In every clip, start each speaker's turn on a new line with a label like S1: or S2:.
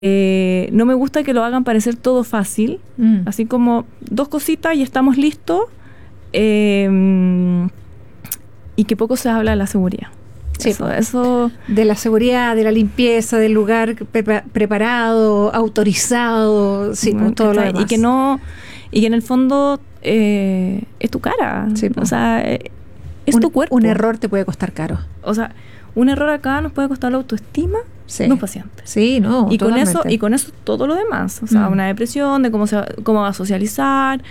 S1: No me gusta que lo hagan parecer todo fácil, así como 2 cositas y estamos listos, y que poco se habla de la seguridad.
S2: Sí,
S1: eso
S2: de la seguridad, de la limpieza, del lugar preparado, autorizado, sí,
S1: bueno,
S2: todo lo demás.
S1: Y que en el fondo es tu cara,
S2: sí,
S1: o sea, es tu cuerpo.
S2: Un error te puede costar caro.
S1: O sea, un error acá nos puede costar la autoestima de un paciente.
S2: Sí, no,
S1: y con eso todo lo demás. O sea, una depresión, de cómo va a socializar,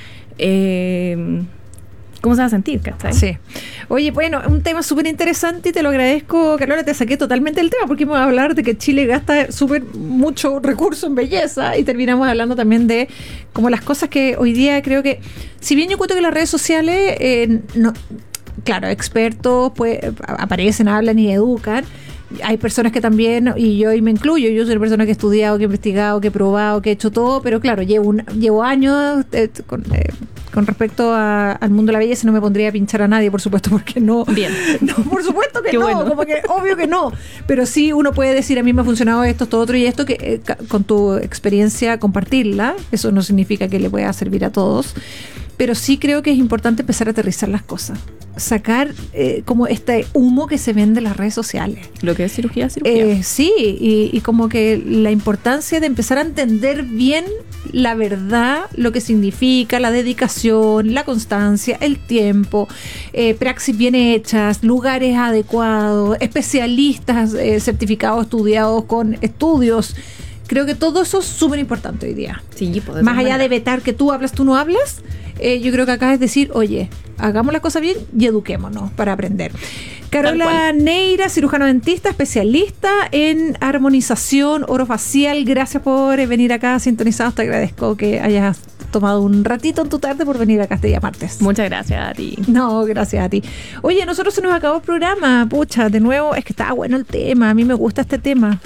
S1: cómo se va a sentir, ¿cachai?
S2: Sí. Oye, bueno, un tema súper interesante y te lo agradezco, Carola. Te saqué totalmente el tema porque vamos a hablar de que Chile gasta mucho recurso en belleza y terminamos hablando también de como las cosas que hoy día creo que, si bien yo cuento que las redes sociales, claro, expertos pues aparecen, hablan y educan. Hay personas que también, y yo me incluyo, yo soy una persona que he estudiado, que he investigado, que he probado, que he hecho todo, pero claro, llevo años con respecto al mundo de la belleza. No me pondría a pinchar a nadie, por supuesto, porque no.
S1: Bien.
S2: No, por supuesto que
S1: Qué
S2: no,
S1: bueno.
S2: como que obvio que no. Pero sí uno puede decir, a mí me ha funcionado esto otro y esto, que con tu experiencia compartirla. Eso no significa que le pueda servir a todos. Pero sí creo que es importante empezar a aterrizar las cosas. Sacar como este humo que se vende en las redes sociales.
S1: Lo que es cirugía.
S2: Sí, y como que la importancia de empezar a entender bien la verdad, lo que significa, la dedicación, la constancia, el tiempo, praxis bien hechas, lugares adecuados, especialistas certificados, estudiados con estudios. Creo que todo eso es súper importante hoy día.
S1: Sí, pues,
S2: más allá de vetar que tú hablas, tú no hablas, yo creo que acá es decir, oye, hagamos las cosas bien y eduquémonos para aprender. Carola Neira, cirujano dentista, especialista en armonización orofacial. Gracias por venir acá a Sintonizados. Te agradezco que hayas tomado un ratito en tu tarde por venir acá este día martes.
S1: Muchas gracias a ti.
S2: No, gracias a ti. Oye, nosotros se nos acabó el programa. Pucha, de nuevo, es que estaba bueno el tema. A mí me gusta este tema.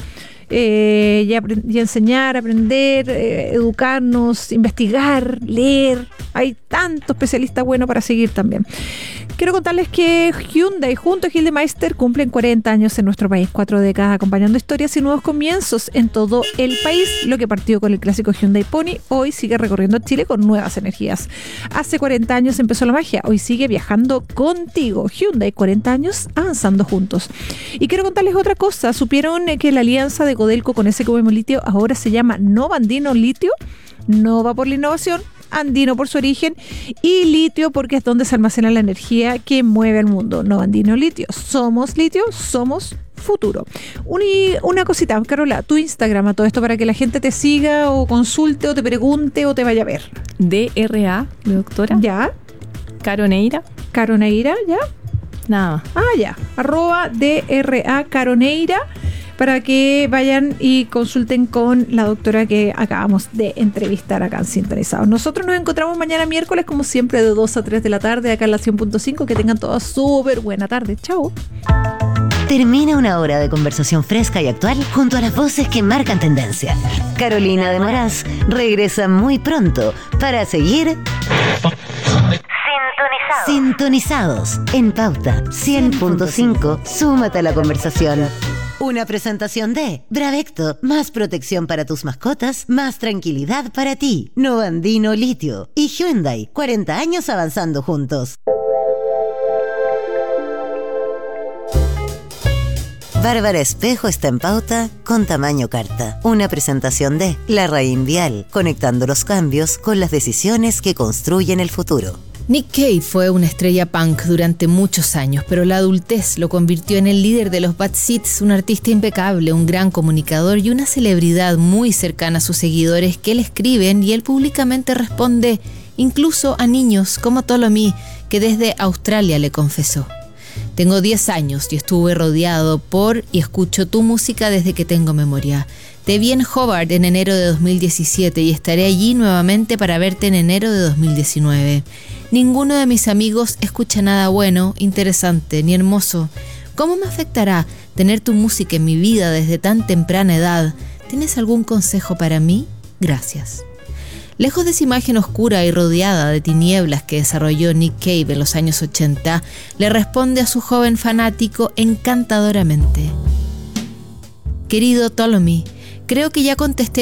S2: Y enseñar, aprender, educarnos, investigar, leer. Hay tanto especialista bueno para seguir también. Quiero contarles que Hyundai junto a Gildemeister cumplen 40 años en nuestro país, 4 décadas acompañando historias y nuevos comienzos en todo el país. Lo que partió con el clásico Hyundai Pony hoy sigue recorriendo Chile con nuevas energías. Hace 40 años empezó la magia, hoy sigue viajando contigo. Hyundai, 40 años avanzando juntos. Y quiero contarles otra cosa. ¿Supieron que la alianza de Codelco con SQM Litio ahora se llama Nova Andino Litio? Nova por la innovación, andino por su origen y litio porque es donde se almacena la energía que mueve al mundo. Nova Andino Litio. Somos litio, somos futuro. Una cosita, Carola, tu Instagram a todo esto para que la gente te siga o consulte o te pregunte o te vaya a ver.
S1: DRA, de doctora.
S2: Ya.
S1: Caroneira.
S2: Caroneira, ya.
S1: Nada.
S2: Ya. @DRA Caroneira. Para que vayan y consulten con la doctora que acabamos de entrevistar acá en Sintonizados. Nosotros nos encontramos mañana miércoles, como siempre, de 2 a 3 de la tarde, acá en la 100.5. Que tengan toda súper buena tarde. Chao.
S3: Termina una hora de conversación fresca y actual junto a las voces que marcan tendencia. Carolina de Moraz regresa muy pronto para seguir Sintonizados en Pauta 100.5. Súmate a la conversación. Una presentación de Bravecto, más protección para tus mascotas, más tranquilidad para ti. Nova Andino Litio y Hyundai, 40 años avanzando juntos. Bárbara Espejo está en Pauta con tamaño carta. Una presentación de La Raín Vial, conectando los cambios con las decisiones que construyen el futuro.
S4: Nick Cave fue una estrella punk durante muchos años, pero la adultez lo convirtió en el líder de los Bad Seeds, un artista impecable, un gran comunicador y una celebridad muy cercana a sus seguidores que le escriben y él públicamente responde, incluso a niños como Ptolemy, que desde Australia le confesó. Tengo 10 años y estuve rodeado por y escucho tu música desde que tengo memoria. Te vi en Hobart en enero de 2017 y estaré allí nuevamente para verte en enero de 2019. Ninguno de mis amigos escucha nada bueno, interesante ni hermoso. ¿Cómo me afectará tener tu música en mi vida desde tan temprana edad? ¿Tienes algún consejo para mí? Gracias. Lejos de esa imagen oscura y rodeada de tinieblas que desarrolló Nick Cave en los años 80, le responde a su joven fanático encantadoramente. Querido Ptolemy, Creo que ya contesté